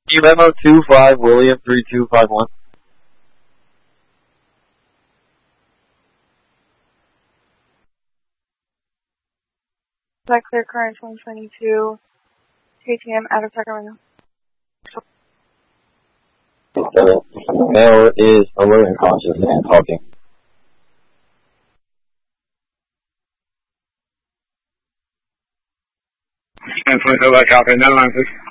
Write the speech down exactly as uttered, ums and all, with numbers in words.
Memo two five William three two five one. That clear current one twenty-two, K T M out of Sacramento. Male is alert and conscious and talking. ten twenty-two, copy, nine nine six.